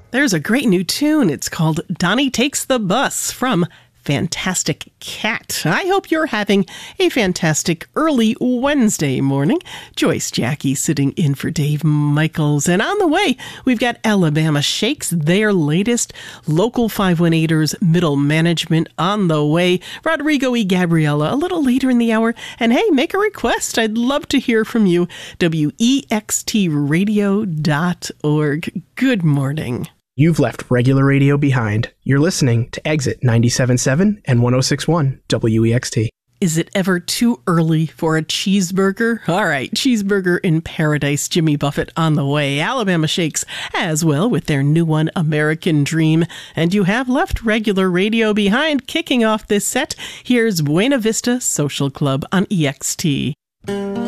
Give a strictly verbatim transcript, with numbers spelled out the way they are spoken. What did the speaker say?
There's a great new tune. It's called Donnie Takes the Bus from Fantastic Cat. I hope you're having a fantastic early Wednesday morning. Joyce Jackie sitting in for Dave Michaels. And on the way, we've got Alabama Shakes, their latest Local five one eighters middle management on the way. Rodrigo E. Gabriella a little later in the hour. And hey, make a request. I'd love to hear from you. W E X T radio dot org. Good morning. You've left regular radio behind. You're listening to Exit ninety-seven point seven and one oh six point one W E X T. Is it ever too early for a cheeseburger? All right, Cheeseburger in Paradise, Jimmy Buffett on the way. Alabama Shakes as well with their new one, American Dream. And you have left regular radio behind. Kicking off this set, here's Buena Vista Social Club on E X T.